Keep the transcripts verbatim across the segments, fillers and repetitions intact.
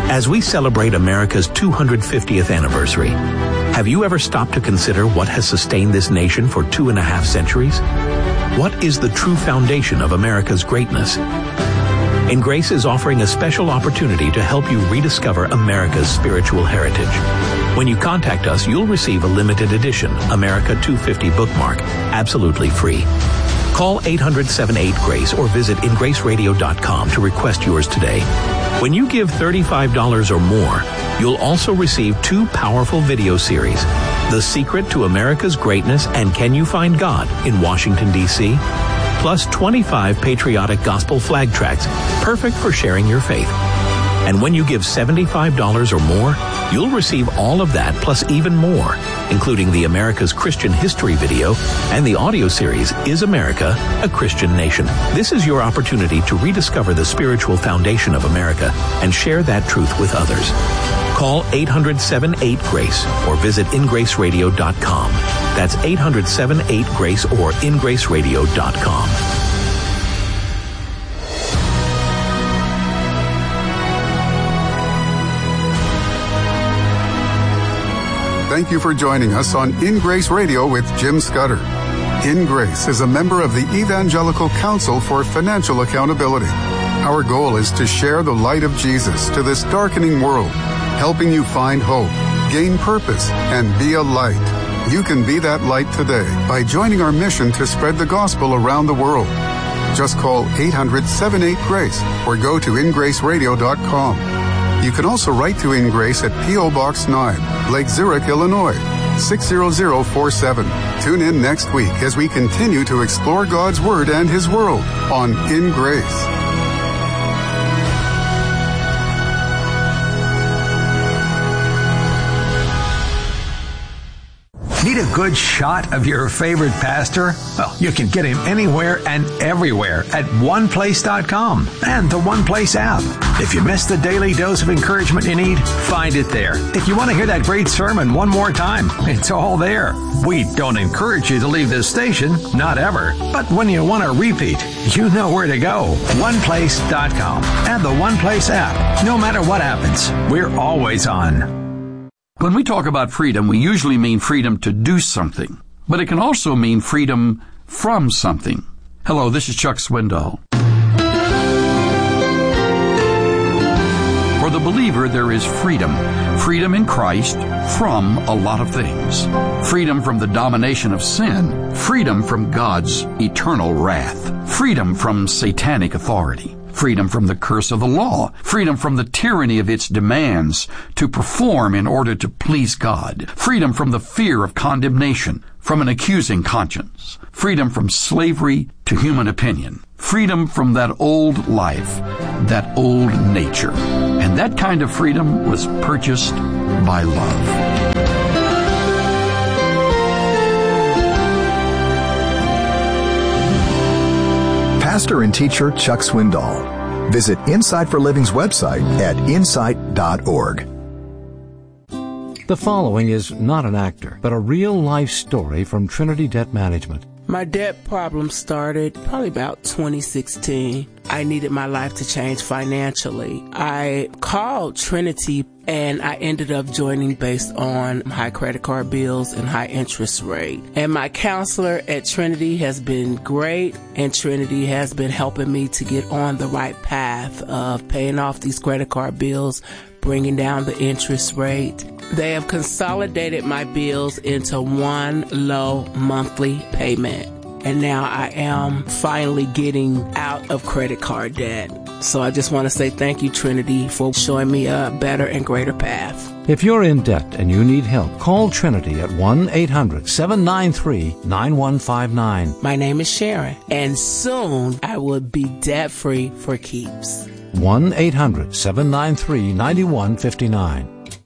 As we celebrate America's two hundred fiftieth anniversary, have you ever stopped to consider what has sustained this nation for two and a half centuries? What is the true foundation of America's greatness? In Grace is offering a special opportunity to help you rediscover America's spiritual heritage. When you contact us, you'll receive a limited edition America two fifty bookmark, absolutely free. Call eight hundred, seven eight, GRACE or visit in grace radio dot com to request yours today. When you give thirty-five dollars or more, you'll also receive two powerful video series, The Secret to America's Greatness and Can You Find God in Washington, D C, plus twenty-five patriotic gospel flag tracts, perfect for sharing your faith. And when you give seventy-five dollars or more, you'll receive all of that plus even more, including the America's Christian History video and the audio series, Is America a Christian Nation? This is your opportunity to rediscover the spiritual foundation of America and share that truth with others. Call eight hundred, seven eight, GRACE or visit in grace radio dot com. That's eight hundred, seven eight, GRACE or in grace radio dot com. Thank you for joining us on In Grace Radio with Jim Scudder. In Grace is a member of the Evangelical Council for Financial Accountability. Our goal is to share the light of Jesus to this darkening world, helping you find hope, gain purpose, and be a light. You can be that light today by joining our mission to spread the gospel around the world. Just call eight hundred, seven eight, GRACE or go to in grace radio dot com. You can also write to In Grace at P O. Box nine, Lake Zurich, Illinois, six zero zero four seven. Tune in next week as we continue to explore God's Word and His world on In Grace. Need a good shot of your favorite pastor? Well, you can get him anywhere and everywhere at one place dot com and the One Place app. If you missed the daily dose of encouragement you need, find it there. If you want to hear that great sermon one more time, it's all there. We don't encourage you to leave this station, not ever. But when you want to repeat, you know where to go. one place dot com and the One Place app. No matter what happens, we're always on. When we talk about freedom, we usually mean freedom to do something, but it can also mean freedom from something. Hello, this is Chuck Swindoll. For the believer, there is freedom. Freedom in Christ from a lot of things. Freedom from the domination of sin. Freedom from God's eternal wrath. Freedom from satanic authority. Freedom from the curse of the law. Freedom from the tyranny of its demands to perform in order to please God. Freedom from the fear of condemnation, from an accusing conscience. Freedom from slavery to human opinion. Freedom from that old life, that old nature. And that kind of freedom was purchased by love. Pastor and teacher Chuck Swindoll. Visit Insight for Living's website at insight dot org. The following is not an actor, but a real-life story from Trinity Debt Management. My debt problem started probably about twenty sixteen. I needed my life to change financially. I called Trinity and I ended up joining based on high credit card bills and high interest rate. And my counselor at Trinity has been great, and Trinity has been helping me to get on the right path of paying off these credit card bills, bringing down the interest rate. They have consolidated my bills into one low monthly payment. And now I am finally getting out of credit card debt. So I just want to say thank you, Trinity, for showing me a better and greater path. If you're in debt and you need help, call Trinity at one eight hundred, seven nine three, nine one five nine. My name is Sharon, and soon I will be debt-free for keeps. one eight hundred, seven nine three, nine one five nine.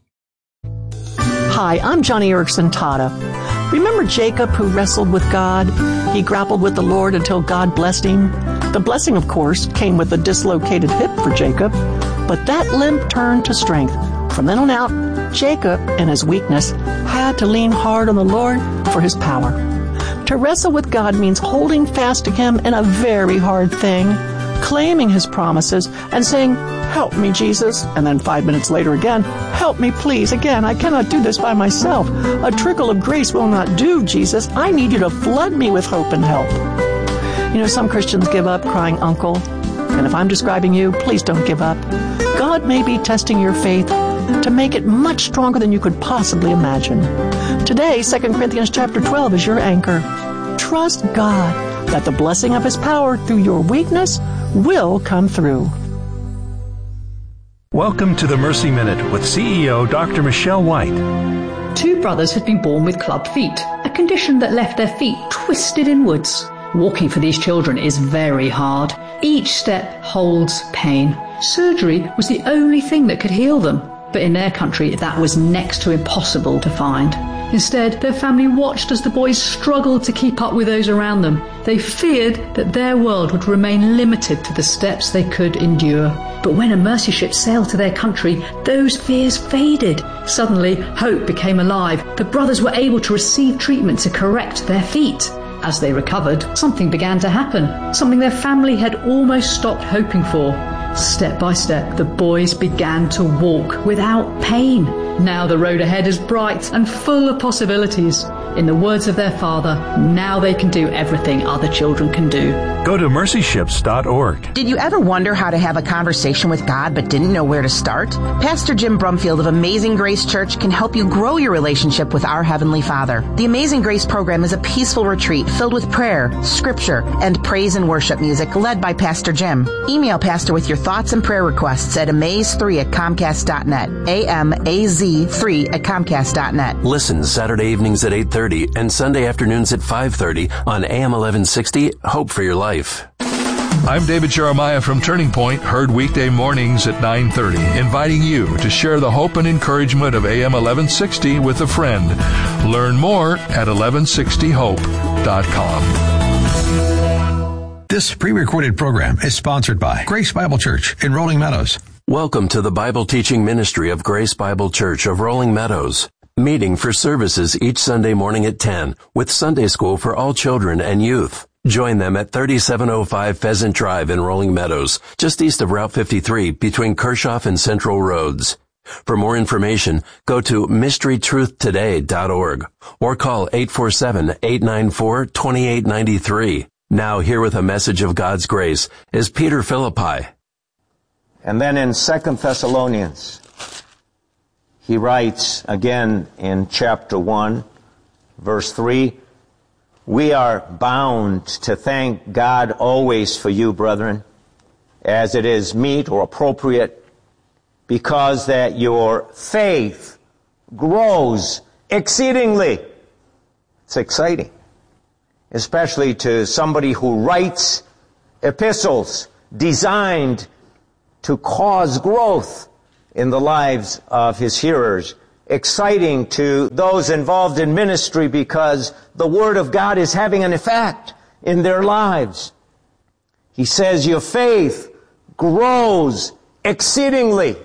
Hi, I'm Johnny Erickson Tata. Remember Jacob who wrestled with God? He grappled with the Lord until God blessed him. The blessing, of course, came with a dislocated hip for Jacob, but that limp turned to strength. From then on out, Jacob, in his weakness, had to lean hard on the Lord for his power. To wrestle with God means holding fast to Him in a very hard thing. claiming his promises and saying, "Help me, Jesus." And then five minutes later again, "Help me, please. Again, I cannot do this by myself. A trickle of grace will not do, Jesus. I need you to flood me with hope and help." You know, some Christians give up crying uncle. And if I'm describing you, please don't give up. God may be testing your faith to make it much stronger than you could possibly imagine. Today, Second Corinthians chapter twelve is your anchor. Trust God that the blessing of his power through your weakness will come through. Welcome to the Mercy Minute with C E O Doctor Michelle White. Two brothers had been born with club feet, a condition that left their feet twisted inwards. Walking for these children is very hard. Each step holds pain. Surgery was the only thing that could heal them. But in their country, that was next to impossible to find. Instead, their family watched as the boys struggled to keep up with those around them. They feared that their world would remain limited to the steps they could endure. But when a mercy ship sailed to their country, those fears faded. Suddenly, hope became alive. The brothers were able to receive treatment to correct their feet. As they recovered, something began to happen, something their family had almost stopped hoping for. Step by step, the boys began to walk without pain. Now the road ahead is bright and full of possibilities. In the words of their father, now they can do everything other children can do. Go to mercy ships dot org. Did you ever wonder how to have a conversation with God but didn't know where to start? Pastor Jim Brumfield of Amazing Grace Church can help you grow your relationship with our Heavenly Father. The Amazing Grace program is a peaceful retreat filled with prayer, scripture, and praise and worship music led by Pastor Jim. Email Pastor with your thoughts and prayer requests at amaze three at comcast dot net. A M A Z three at comcast dot net. Listen Saturday evenings at eight thirty and Sunday afternoons at five thirty on A M eleven sixty, Hope for Your Life. I'm David Jeremiah from Turning Point, heard weekday mornings at nine thirty, inviting you to share the hope and encouragement of A M eleven sixty with a friend. Learn more at eleven sixty hope dot com. This pre-recorded program is sponsored by Grace Bible Church in Rolling Meadows. Welcome to the Bible teaching ministry of Grace Bible Church of Rolling Meadows. Meeting for services each Sunday morning at ten with Sunday school for all children and youth. Join them at thirty-seven oh five Pheasant Drive in Rolling Meadows, just east of Route fifty-three between Kershaw and Central Roads. For more information, go to mystery truth today dot org or call eight four seven, eight nine four, two eight nine three. Now here with a message of God's grace is Peter Philippi. And then in Second Thessalonians, he writes again in chapter one, verse three, "We are bound to thank God always for you, brethren, as it is meet or appropriate, because that your faith grows exceedingly." It's exciting, especially to somebody who writes epistles designed to cause growth in the lives of his hearers. Exciting to those involved in ministry because the Word of God is having an effect in their lives. He says, your faith grows exceedingly.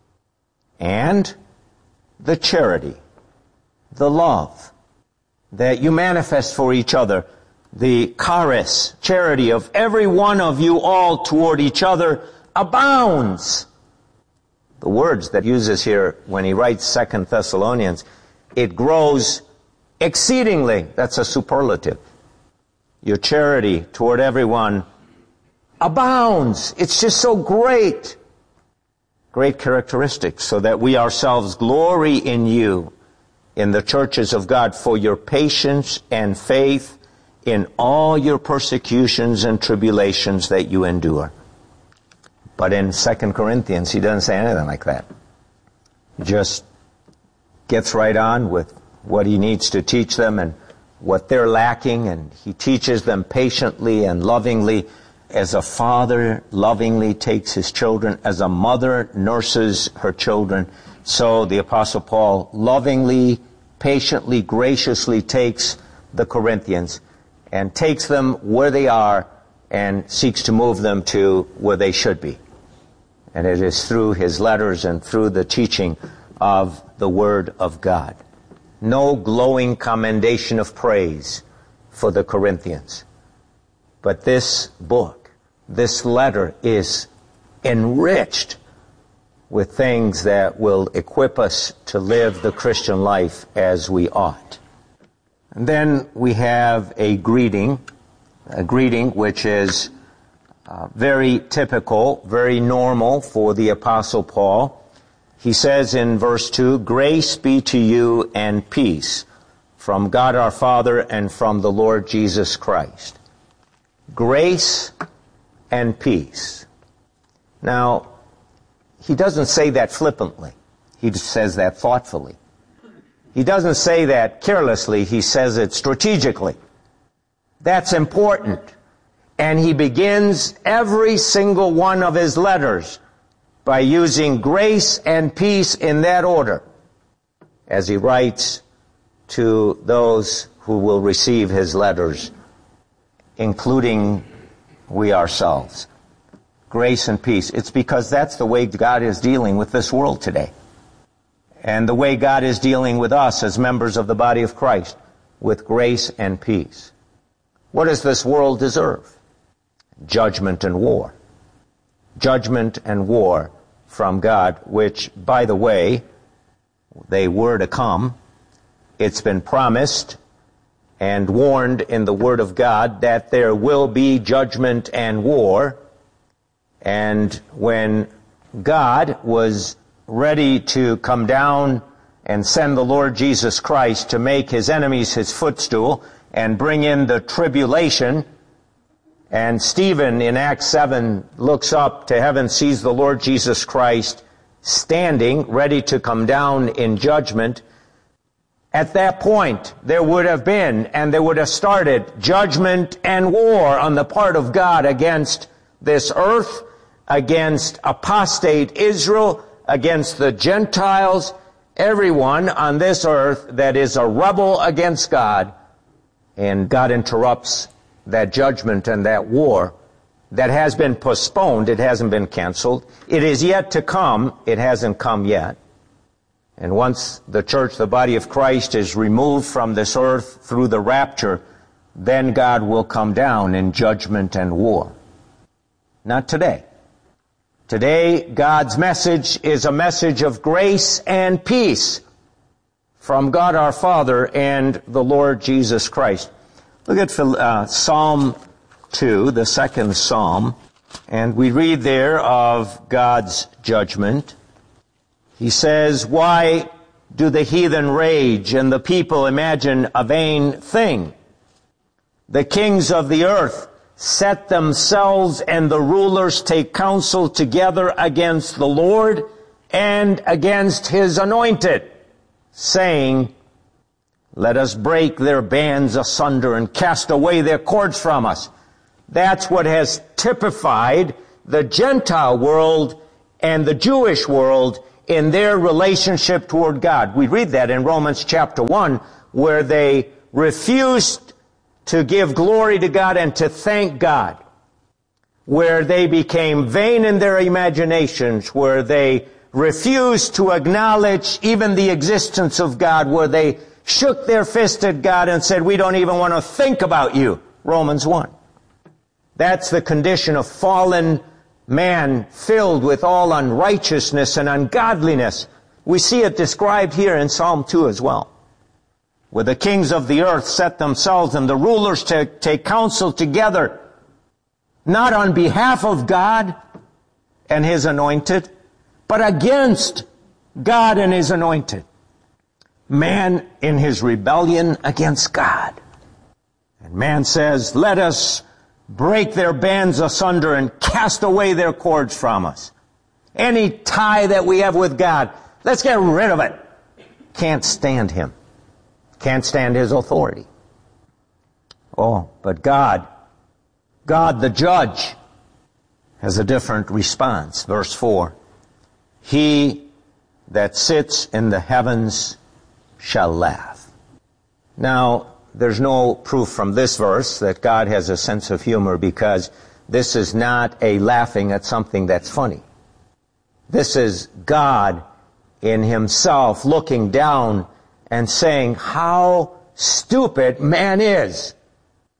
And the charity, the love that you manifest for each other, the charis, charity of every one of you all toward each other abounds. The words that he uses here when he writes Second Thessalonians, it grows exceedingly. That's a superlative. Your charity toward everyone abounds. It's just so great. Great characteristics, so that we ourselves glory in you, in the churches of God, for your patience and faith in all your persecutions and tribulations that you endure. But in Second Corinthians, he doesn't say anything like that. He just gets right on with what he needs to teach them and what they're lacking, and he teaches them patiently and lovingly, as a father lovingly takes his children, as a mother nurses her children. So the Apostle Paul lovingly, patiently, graciously takes the Corinthians and takes them where they are and seeks to move them to where they should be. And it is through his letters and through the teaching of the Word of God. No glowing commendation of praise for the Corinthians. But this book, this letter is enriched with things that will equip us to live the Christian life as we ought. And then we have a greeting, a greeting which is uh, very typical, very normal for the Apostle Paul. He says in verse two, "Grace be to you and peace from God our Father and from the Lord Jesus Christ." Grace and peace. Now, he doesn't say that flippantly. He says that thoughtfully. He doesn't say that carelessly. He says it strategically. That's important. And he begins every single one of his letters by using grace and peace in that order as he writes to those who will receive his letters, including we ourselves. Grace and peace. It's because that's the way God is dealing with this world today. And the way God is dealing with us as members of the body of Christ, with grace and peace. What does this world deserve? Judgment and war. Judgment and war from God, which, by the way, they were to come. It's been promised and warned in the Word of God that there will be judgment and war. And when God was ready to come down and send the Lord Jesus Christ to make his enemies his footstool and bring in the tribulation, and Stephen in Acts seven looks up to heaven, sees the Lord Jesus Christ standing, ready to come down in judgment. At that point, there would have been, and there would have started, judgment and war on the part of God against this earth, against apostate Israel, against the Gentiles, everyone on this earth that is a rebel against God. And God interrupts that judgment and that war that has been postponed. It hasn't been canceled. It is yet to come. It hasn't come yet. And once the church, the body of Christ, is removed from this earth through the rapture, then God will come down in judgment and war. Not today. Today, God's message is a message of grace and peace from God our Father and the Lord Jesus Christ. Look at uh, Psalm two, the second Psalm, and we read there of God's judgment. He says, "Why do the heathen rage and the people imagine a vain thing? The kings of the earth set themselves, and the rulers take counsel together against the Lord and against his anointed, saying, let us break their bands asunder and cast away their cords from us." That's what has typified the Gentile world and the Jewish world in their relationship toward God. We read that in Romans chapter one, where they refused to give glory to God and to thank God, where they became vain in their imaginations, where they refused to acknowledge even the existence of God, where they shook their fist at God and said, "We don't even want to think about you." Romans one. That's the condition of fallen man filled with all unrighteousness and ungodliness. We see it described here in Psalm two as well, where the kings of the earth set themselves and the rulers to take counsel together, not on behalf of God and his anointed, but against God and his anointed. Man in his rebellion against God. And man says, "Let us break their bands asunder and cast away their cords from us." Any tie that we have with God, let's get rid of it. Can't stand him. Can't stand his authority. Oh, but God, God the judge, has a different response. Verse four, "He that sits in the heavens shall laugh." Now, there's no proof from this verse that God has a sense of humor, because this is not a laughing at something that's funny. This is God in himself looking down and saying how stupid man is.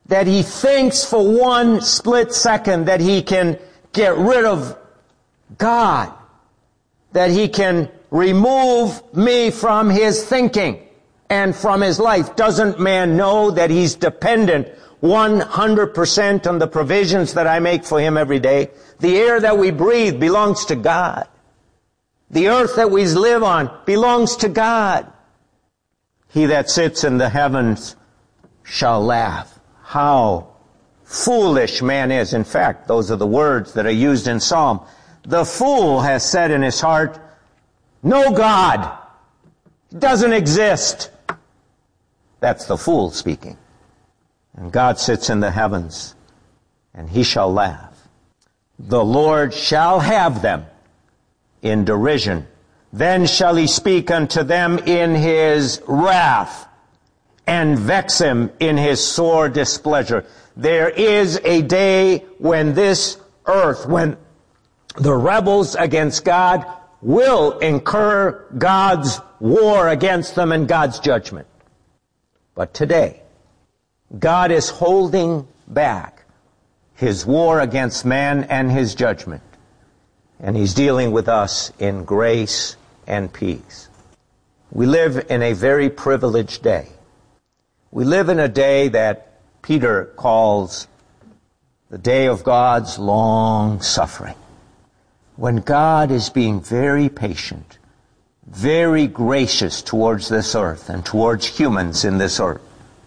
that he thinks for one split second that he can get rid of God, that he can remove me from his thinking and from his life. Doesn't man know that he's dependent one hundred percent on the provisions that I make for him every day? The air that we breathe belongs to God. The earth that we live on belongs to God. He that sits in the heavens shall laugh. How foolish man is. In fact, those are the words that are used in Psalm. The fool has said in his heart, no God doesn't exist. That's the fool speaking. And God sits in the heavens, and he shall laugh. The Lord shall have them in derision. Then shall he speak unto them in his wrath, and vex him in his sore displeasure. There is a day when this earth, when the rebels against God will incur God's war against them and God's judgment. But today, God is holding back his war against man and his judgment. And he's dealing with us in grace and peace. We live in a very privileged day. We live in a day that Peter calls the day of God's long suffering, when God is being very patient, very gracious towards this earth and towards humans in this earth.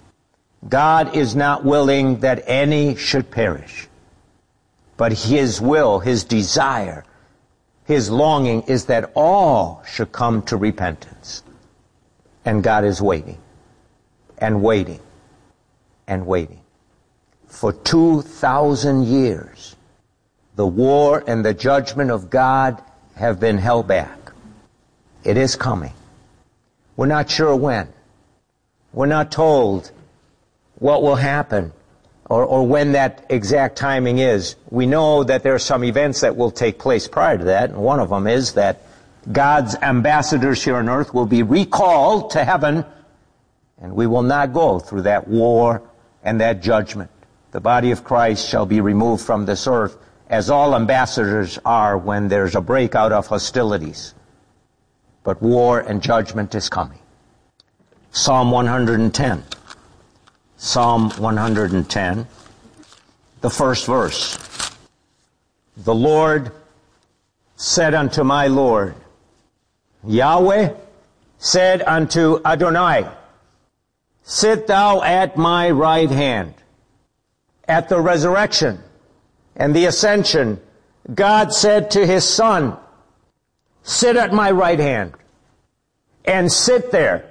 God is not willing that any should perish, but his will, his desire, his longing is that all should come to repentance. And God is waiting, and waiting, and waiting. For two thousand years, the war and the judgment of God have been held back. It is coming. We're not sure when. We're not told what will happen or, or when that exact timing is. We know that there are some events that will take place prior to that, and one of them is that God's ambassadors here on earth will be recalled to heaven, and we will not go through that war and that judgment. The body of Christ shall be removed from this earth, as all ambassadors are when there's a breakout of hostilities. But war and judgment is coming. Psalm one hundred ten. Psalm one hundred ten, the first verse. The Lord said unto my Lord, Yahweh said unto Adonai, sit thou at my right hand. At the resurrection and the ascension, God said to his Son, sit at my right hand, and sit there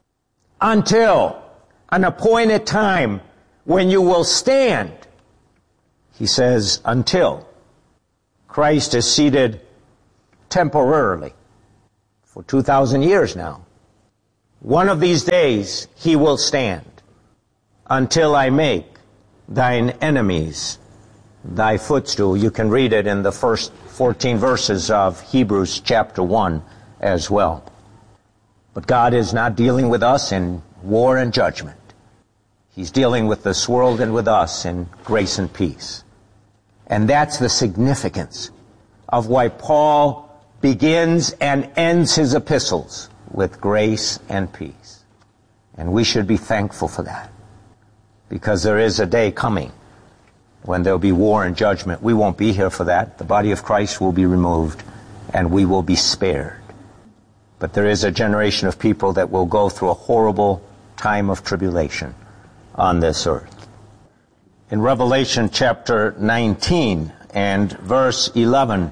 until an appointed time when you will stand. He says, until. Christ is seated temporarily for two thousand years now. One of these days he will stand until I make thine enemies thy footstool. You can read it in the first fourteen verses of Hebrews chapter one as well. But God is not dealing with us in war and judgment. He's dealing with this world and with us in grace and peace. And that's the significance of why Paul begins and ends his epistles with grace and peace. And we should be thankful for that, because there is a day coming when there'll be war and judgment. We won't be here for that. The body of Christ will be removed, and we will be spared. But there is a generation of people that will go through a horrible time of tribulation on this earth. In Revelation chapter nineteen and verse eleven,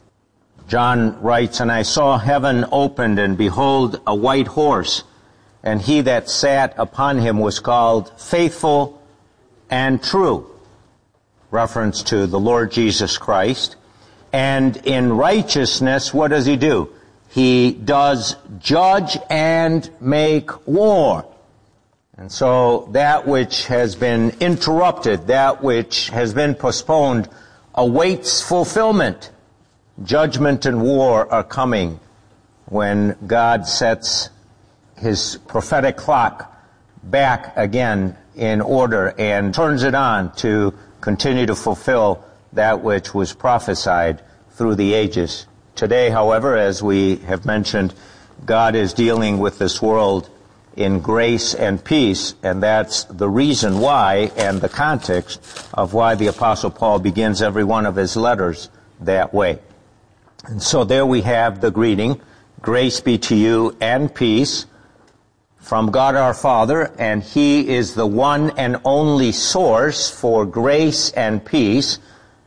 John writes, and I saw heaven opened, and behold, a white horse, and he that sat upon him was called Faithful and True, reference to the Lord Jesus Christ. And in righteousness, what does he do? He does judge and make war. And so that which has been interrupted, that which has been postponed, awaits fulfillment. Judgment and war are coming when God sets his prophetic clock back again in order and turns it on to continue to fulfill that which was prophesied through the ages. Today, however, as we have mentioned, God is dealing with this world in grace and peace, and that's the reason why and the context of why the Apostle Paul begins every one of his letters that way. And so there we have the greeting, grace be to you and peace from God our Father, and He is the one and only source for grace and peace,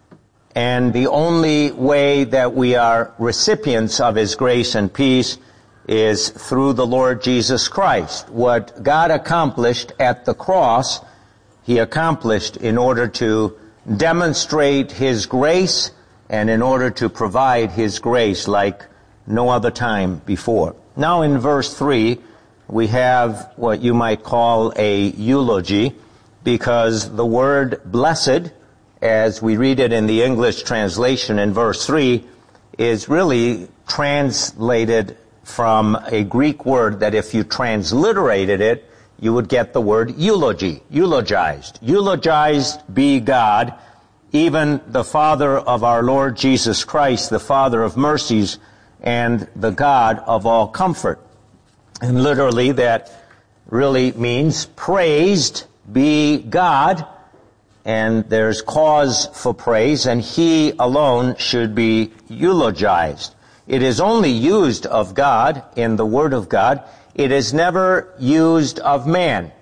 and the only way that we are recipients of His grace and peace is through the Lord Jesus Christ. What God accomplished at the cross, He accomplished in order to demonstrate His grace and in order to provide His grace like no other time before. Now in verse three, we have what you might call a eulogy, because the word blessed, as we read it in the English translation in verse three, is really translated from a Greek word that if you transliterated it, you would get the word eulogy, eulogized. Eulogized be God, even the Father of our Lord Jesus Christ, the Father of mercies, and the God of all comfort. And literally that really means praised be God, and there's cause for praise, and He alone should be eulogized. It is only used of God in the Word of God. It is never used of man.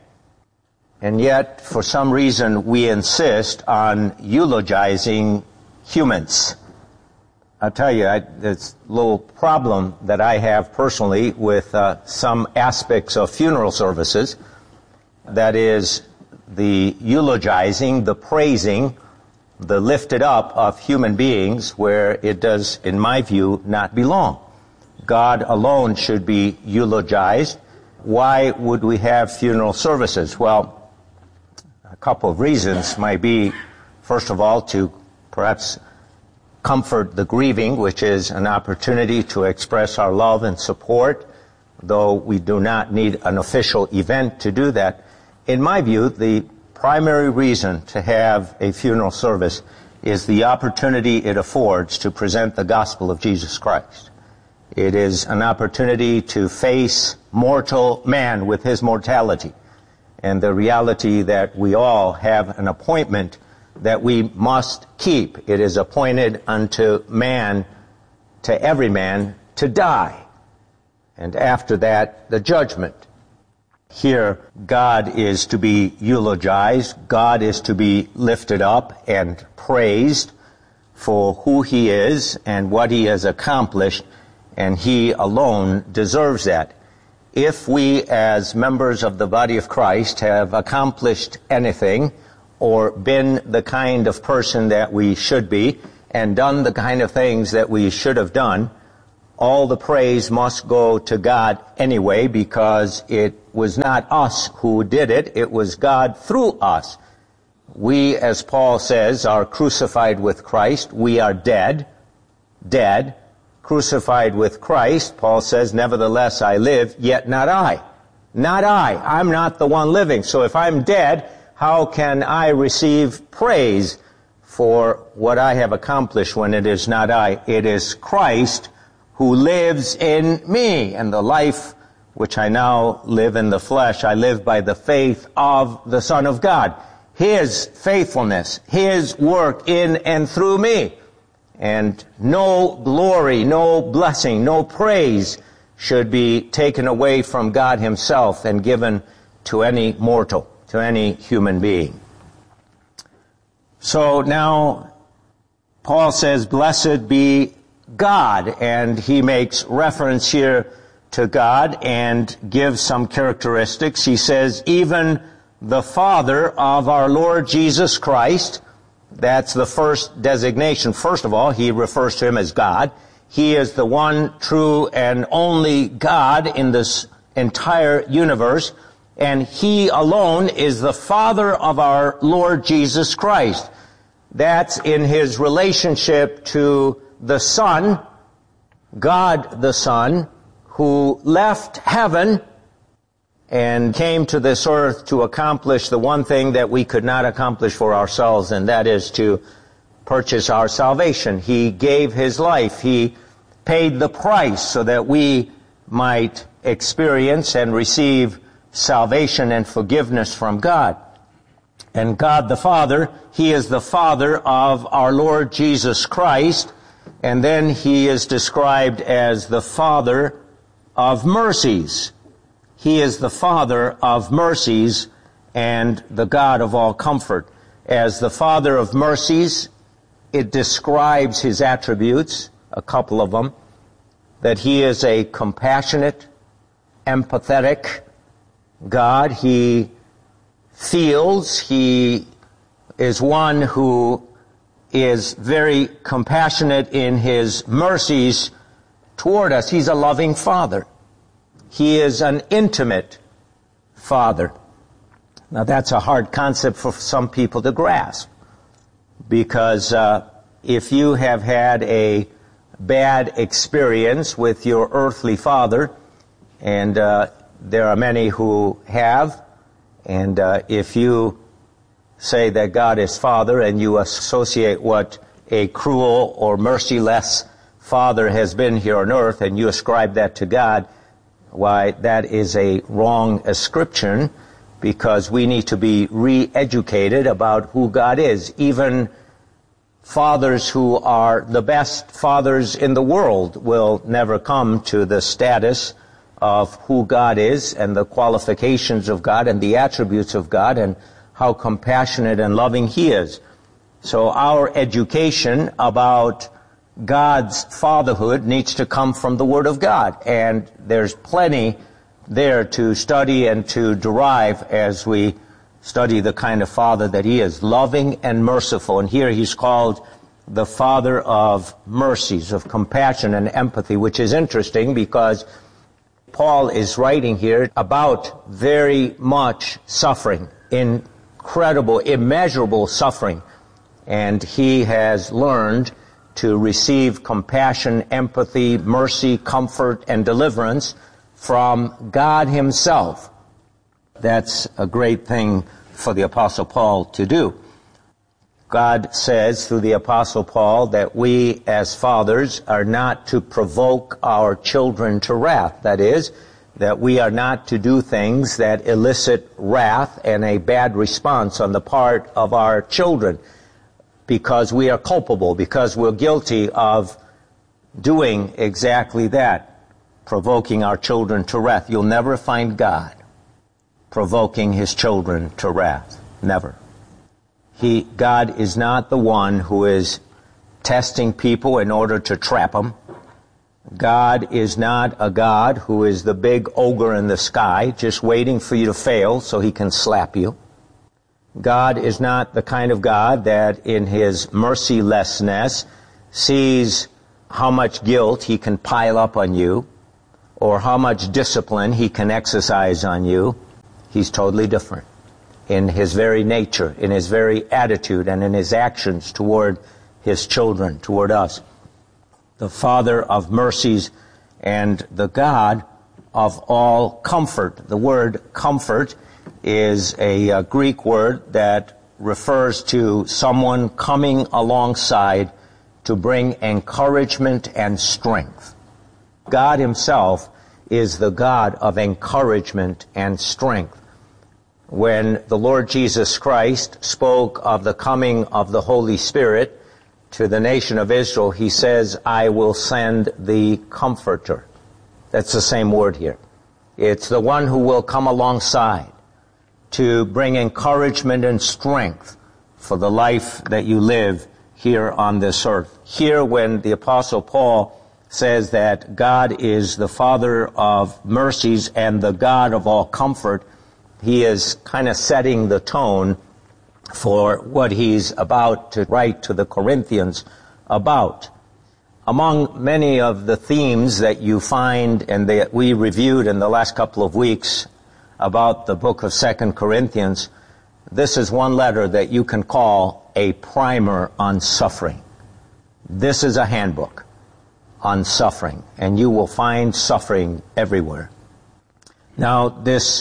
And yet, for some reason, we insist on eulogizing humans. I'll tell you, I, there's a little problem that I have personally with uh, some aspects of funeral services. That is the eulogizing, the praising, the lifted up of human beings where it does, in my view, not belong. God alone should be eulogized. Why would we have funeral services? Well, a couple of reasons might be, first of all, to perhaps comfort the grieving, which is an opportunity to express our love and support, though we do not need an official event to do that. In my view, the primary reason to have a funeral service is the opportunity it affords to present the gospel of Jesus Christ. It is an opportunity to face mortal man with his mortality and the reality that we all have an appointment that we must keep. It is appointed unto man, to every man, to die. And after that, the judgment. Here, God is to be eulogized. God is to be lifted up and praised for who He is and what He has accomplished, and He alone deserves that. If we, as members of the body of Christ, have accomplished anything or been the kind of person that we should be and done the kind of things that we should have done, all the praise must go to God anyway, because it was not us who did it, it was God through us. We, as Paul says, are crucified with Christ. We are dead, dead, crucified with Christ. Paul says, nevertheless I live, yet not I. Not I. I'm not the one living. So if I'm dead, how can I receive praise for what I have accomplished when it is not I? It is Christ who lives in me, and the life which I now live in the flesh, I live by the faith of the Son of God. His faithfulness, His work in and through me. And no glory, no blessing, no praise should be taken away from God Himself and given to any mortal, to any human being. So now, Paul says, blessed be God, and he makes reference here to God and gives some characteristics. He says, even the Father of our Lord Jesus Christ. That's the first designation. First of all, he refers to Him as God. He is the one true and only God in this entire universe, and He alone is the Father of our Lord Jesus Christ. That's in His relationship to the Son, God the Son, who left heaven and came to this earth to accomplish the one thing that we could not accomplish for ourselves, and that is to purchase our salvation. He gave his life. He paid the price so that we might experience and receive salvation and forgiveness from God. And God the Father, He is the Father of our Lord Jesus Christ, and then He is described as the Father of mercies. He is the Father of mercies and the God of all comfort. As the Father of mercies, it describes His attributes, a couple of them, that He is a compassionate, empathetic God. He feels. He is one who is very compassionate in His mercies toward us. He's a loving Father. He is an intimate Father. Now that's a hard concept for some people to grasp, because uh, if you have had a bad experience with your earthly father, and uh, there are many who have, and uh, if you say that God is Father and you associate what a cruel or merciless Father has been here on earth and you ascribe that to God, why, that is a wrong ascription, because we need to be re-educated about who God is. Even fathers who are the best fathers in the world will never come to the status of who God is and the qualifications of God and the attributes of God and how compassionate and loving He is. So our education about God's fatherhood needs to come from the Word of God, and there's plenty there to study and to derive as we study the kind of Father that He is, loving and merciful. And here He's called the Father of mercies, of compassion and empathy, which is interesting because Paul is writing here about very much suffering, incredible, immeasurable suffering. And he has learned to receive compassion, empathy, mercy, comfort, and deliverance from God Himself. That's a great thing for the Apostle Paul to do. God says through the Apostle Paul that we as fathers are not to provoke our children to wrath. That is, that we are not to do things that elicit wrath and a bad response on the part of our children, because we are culpable, because we're guilty of doing exactly that, provoking our children to wrath. You'll never find God provoking His children to wrath. Never. He, God is not the one who is testing people in order to trap them. God is not a God who is the big ogre in the sky just waiting for you to fail so He can slap you. God is not the kind of God that in His mercilessness sees how much guilt He can pile up on you or how much discipline He can exercise on you. He's totally different in His very nature, in His very attitude, and in His actions toward His children, toward us. The Father of mercies and the God of all comfort. The word comfort is a, a Greek word that refers to someone coming alongside to bring encouragement and strength. God Himself is the God of encouragement and strength. When the Lord Jesus Christ spoke of the coming of the Holy Spirit to the nation of Israel, He says, I will send the Comforter. That's the same word here. It's the one who will come alongside to bring encouragement and strength for the life that you live here on this earth. Here, when the Apostle Paul says that God is the Father of mercies and the God of all comfort, he is kind of setting the tone for what he's about to write to the Corinthians about. Among many of the themes that you find and that we reviewed in the last couple of weeks about the book of Second Corinthians, this is one letter that you can call a primer on suffering. This is a handbook on suffering, and you will find suffering everywhere. Now, this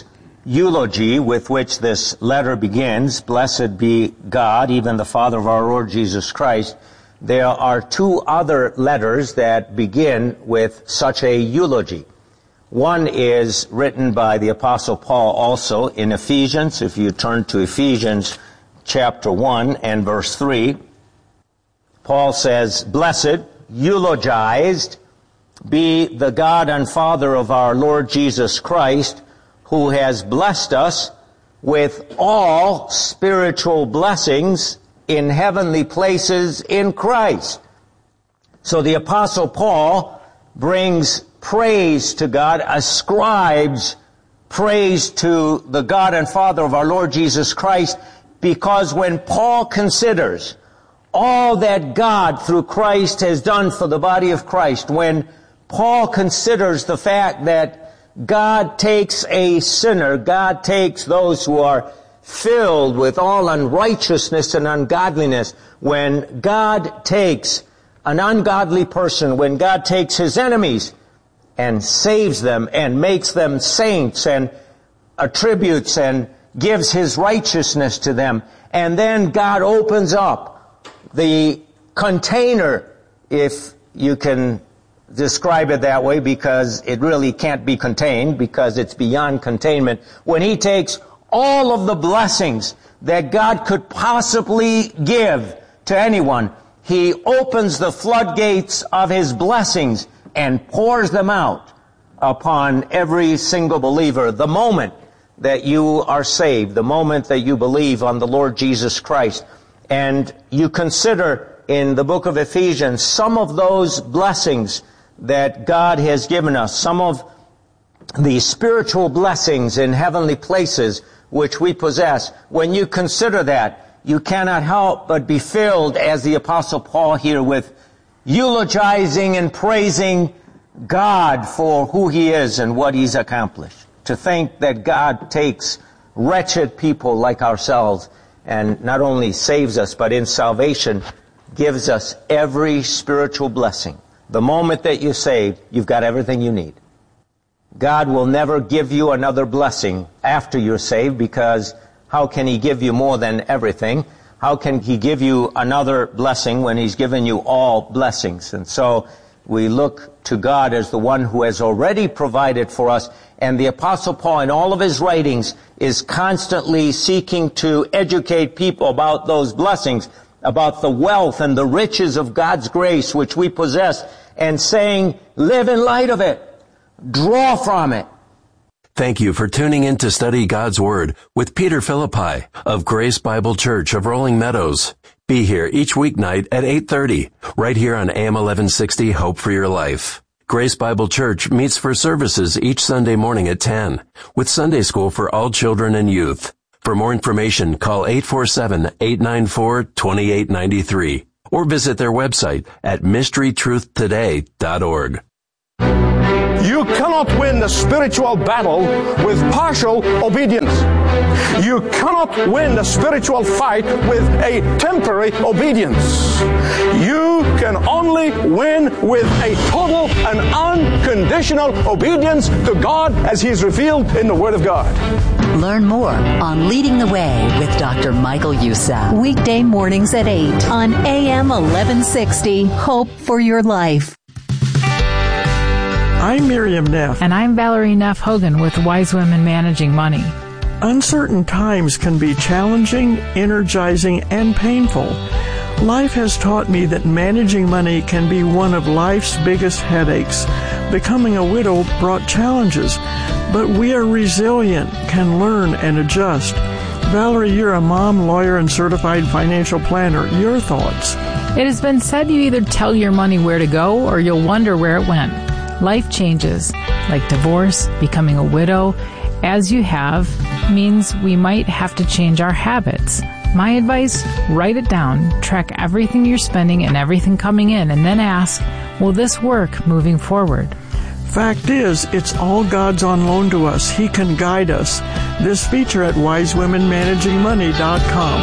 eulogy with which this letter begins, "Blessed be God, even the Father of our Lord Jesus Christ," there are two other letters that begin with such a eulogy. One is written by the Apostle Paul also in Ephesians. If you turn to Ephesians chapter one and verse three, Paul says, "Blessed, eulogized, be the God and Father of our Lord Jesus Christ, who has blessed us with all spiritual blessings in heavenly places in Christ." So the Apostle Paul brings praise to God, ascribes praise to the God and Father of our Lord Jesus Christ, because when Paul considers all that God through Christ has done for the body of Christ, when Paul considers the fact that God takes a sinner, God takes those who are filled with all unrighteousness and ungodliness, when God takes an ungodly person, when God takes his enemies and saves them and makes them saints and attributes and gives his righteousness to them, and then God opens up the container, if you can describe it that way, because it really can't be contained, because it's beyond containment, when he takes all of the blessings that God could possibly give to anyone, he opens the floodgates of his blessings and pours them out upon every single believer. The moment that you are saved, the moment that you believe on the Lord Jesus Christ, and you consider in the book of Ephesians some of those blessings that God has given us, some of the spiritual blessings in heavenly places which we possess, when you consider that, you cannot help but be filled, as the Apostle Paul here, with eulogizing and praising God for who he is and what he's accomplished. To think that God takes wretched people like ourselves and not only saves us, but in salvation gives us every spiritual blessing. The moment that you're saved, you've got everything you need. God will never give you another blessing after you're saved, because how can he give you more than everything? How can he give you another blessing when he's given you all blessings? And so we look to God as the one who has already provided for us. And the Apostle Paul, in all of his writings, is constantly seeking to educate people about those blessings, about the wealth and the riches of God's grace which we possess, and saying, live in light of it. Draw from it. Thank you for tuning in to study God's Word with Peter Philippi of Grace Bible Church of Rolling Meadows. Be here each weeknight at eight thirty, right here on A M eleven sixty, Hope for Your Life. Grace Bible Church meets for services each Sunday morning at ten, with Sunday school for all children and youth. For more information, call eight four seven, eight nine four, two eight nine three or visit their website at mystery truth today dot org. You cannot win the spiritual battle with partial obedience. You cannot win the spiritual fight with a temporary obedience. You can only win with a total and unconditional obedience to God as He is revealed in the Word of God. Learn more on Leading the Way with Doctor Michael Youssef. Weekday mornings at eight on A M eleven sixty. Hope for Your Life. I'm Miriam Neff. And I'm Valerie Neff Hogan with Wise Women Managing Money. Uncertain times can be challenging, energizing, and painful. Life has taught me that managing money can be one of life's biggest headaches. Becoming a widow brought challenges, but we are resilient, can learn and adjust. Valerie, you're a mom, lawyer, and certified financial planner. Your thoughts? It has been said you either tell your money where to go or you'll wonder where it went. Life changes, like divorce, becoming a widow, as you have, means we might have to change our habits. My advice, write it down, track everything you're spending and everything coming in, and then ask, will this work moving forward? Fact is, it's all God's on loan to us. He can guide us. This feature at wise women managing money dot com.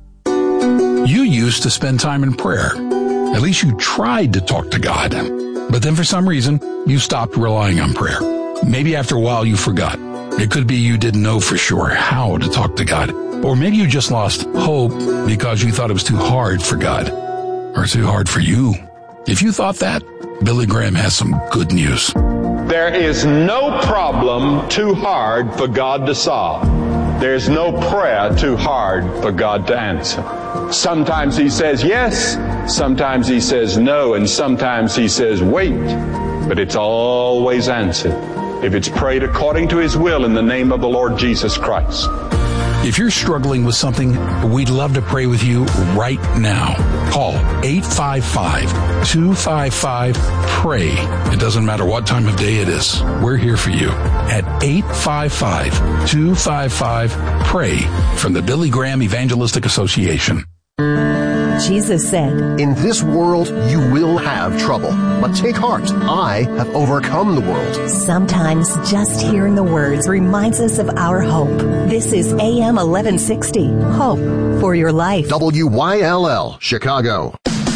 You used to spend time in prayer. At least you tried to talk to God. But then for some reason, you stopped relying on prayer. Maybe after a while you forgot. It could be you didn't know for sure how to talk to God. Or maybe you just lost hope because you thought it was too hard for God. Or too hard for you. If you thought that, Billy Graham has some good news. There is no problem too hard for God to solve. There's no prayer too hard for God to answer. Sometimes He says yes, sometimes He says no, and sometimes He says wait. But it's always answered if it's prayed according to His will in the name of the Lord Jesus Christ. If you're struggling with something, we'd love to pray with you right now. Call eight five five, two five five, PRAY. It doesn't matter what time of day it is. We're here for you at eight five five, two five five, PRAY from the Billy Graham Evangelistic Association. Jesus said, "In this world you will have trouble, but take heart, I have overcome the world." Sometimes just hearing the words reminds us of our hope. This is A M eleven sixty, Hope for Your Life. W Y L L, Chicago.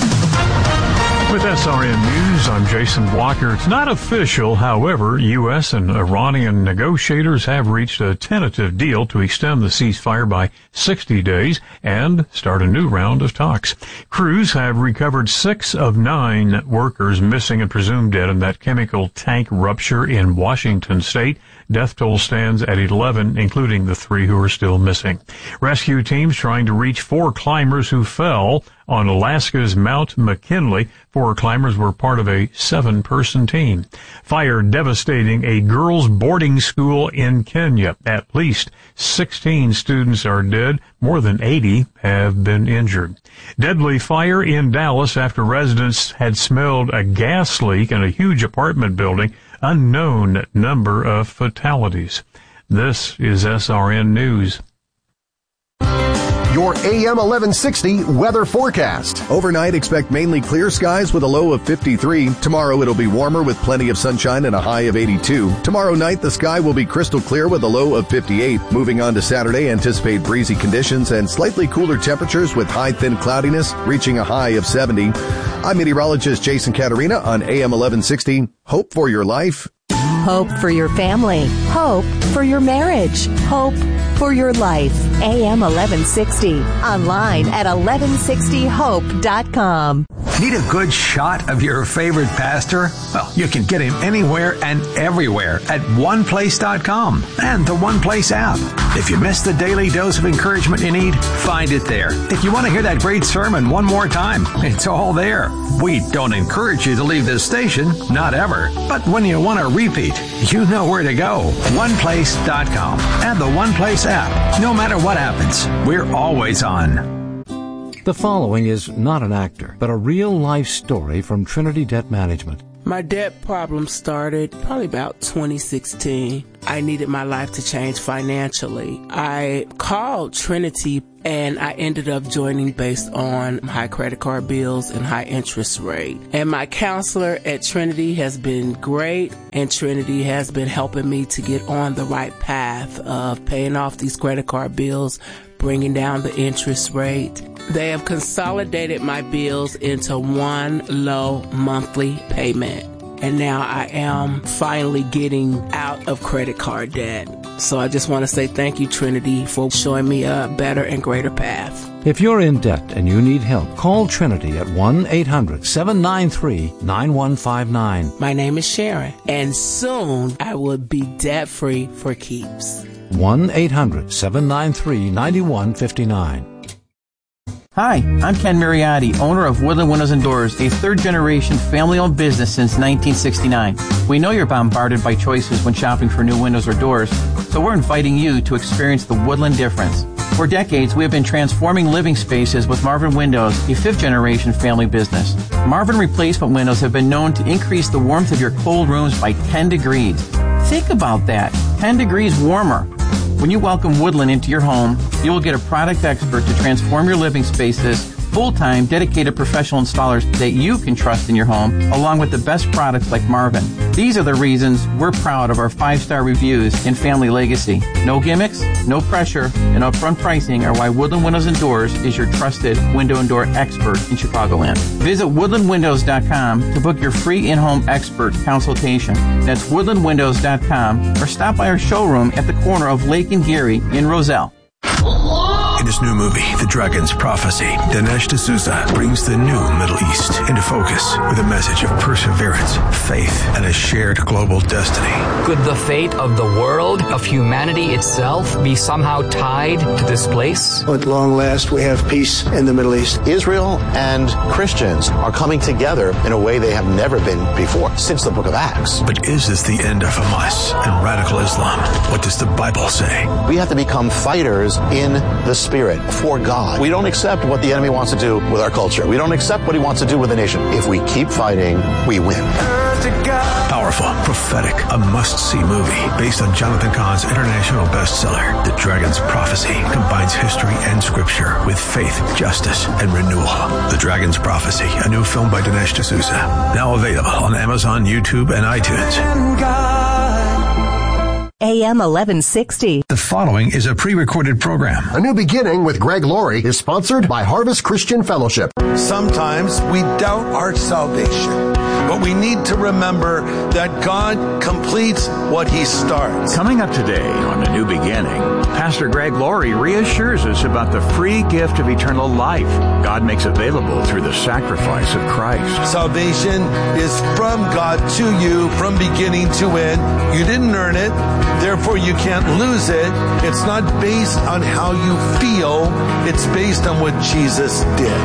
With S R N News, I'm Jason Walker. It's not official. However, U S and Iranian negotiators have reached a tentative deal to extend the ceasefire by sixty days and start a new round of talks. Crews have recovered six of nine workers missing and presumed dead in that chemical tank rupture in Washington state. Death toll stands at eleven, including the three who are still missing. Rescue teams trying to reach four climbers who fell on Alaska's Mount McKinley. Four climbers were part of a seven-person team. Fire devastating a girls' boarding school in Kenya. At least sixteen students are dead. More than eighty have been injured. Deadly fire in Dallas after residents had smelled a gas leak in a huge apartment building. Unknown number of fatalities. This is S R N News. Your A M eleven sixty weather forecast. Overnight, expect mainly clear skies with a low of fifty-three. Tomorrow, it'll be warmer with plenty of sunshine and a high of eighty-two. Tomorrow night, the sky will be crystal clear with a low of fifty-eight. Moving on to Saturday, anticipate breezy conditions and slightly cooler temperatures with high thin cloudiness, reaching a high of seventy. I'm meteorologist Jason Caterina on A M eleven sixty. Hope for your life. Hope for your family. Hope for your marriage. Hope for your life. A M eleven sixty. Online at eleven sixty hope dot com. Need a good shot of your favorite pastor? Well, you can get him anywhere and everywhere at one place dot com and the One Place app. If you missed the daily dose of encouragement you need, find it there. If you want to hear that great sermon one more time, it's all there. We don't encourage you to leave this station, not ever. But when you want to repeat, you know where to go. one place dot com and the One Place app. No matter what happens, we're always on. The following is not an actor, but a real-life story from Trinity Debt Management. My debt problem started probably about twenty sixteen. I needed my life to change financially. I called Trinity and I ended up joining based on high credit card bills and high interest rate. And my counselor at Trinity has been great, and Trinity has been helping me to get on the right path of paying off these credit card bills, bringing down the interest rate. They have consolidated my bills into one low monthly payment. And now I am finally getting out of credit card debt. So I just want to say thank you, Trinity, for showing me a better and greater path. If you're in debt and you need help, call Trinity at one eight hundred seven nine three nine one five nine. My name is Sharon, and soon I will be debt-free for keeps. one eight hundred seven nine three nine one five nine. Hi, I'm Ken Mariotti, owner of Woodland Windows and Doors, a third-generation family-owned business since nineteen sixty-nine. We know you're bombarded by choices when shopping for new windows or doors, so we're inviting you to experience the Woodland difference. For decades, we have been transforming living spaces with Marvin Windows, a fifth-generation family business. Marvin replacement windows have been known to increase the warmth of your cold rooms by ten degrees. Think about that, ten degrees warmer. When you welcome Woodland into your home, you will get a product expert to transform your living spaces full-time, dedicated professional installers that you can trust in your home, along with the best products like Marvin. These are the reasons we're proud of our five-star reviews and family legacy. No gimmicks, no pressure, and upfront pricing are why Woodland Windows and Doors is your trusted window and door expert in Chicagoland. Visit woodland windows dot com to book your free in-home expert consultation. That's woodland windows dot com, or stop by our showroom at the corner of Lake and Geary in Roselle. In his new movie, The Dragon's Prophecy, Dinesh D'Souza brings the new Middle East into focus with a message of perseverance, faith, and a shared global destiny. Could the fate of the world, of humanity itself, be somehow tied to this place? At long last, we have peace in the Middle East. Israel and Christians are coming together in a way they have never been before, since the book of Acts. But is this the end of Hamas and radical Islam? What does the Bible say? We have to become fighters in the Spirit for God. We don't accept what the enemy wants to do with our culture. We don't accept what he wants to do with the nation. If we keep fighting, we win. Powerful, prophetic, a must-see movie based on Jonathan Cahn's international bestseller, The Dragon's Prophecy, combines history and scripture with faith, justice, and renewal. The Dragon's Prophecy, a new film by Dinesh D'Souza, now available on Amazon, YouTube, and iTunes. A M eleven sixty. The following is a pre-recorded program. A New Beginning with Greg Laurie is sponsored by Harvest Christian Fellowship. Sometimes we doubt our salvation, but we need to remember that God completes what he starts. Coming up today on A New Beginning, Pastor Greg Laurie reassures us about the free gift of eternal life God makes available through the sacrifice of Christ. Salvation is from God to you from beginning to end. You didn't earn it, therefore you can't lose it. It's not based on how you feel, it's based on what Jesus did.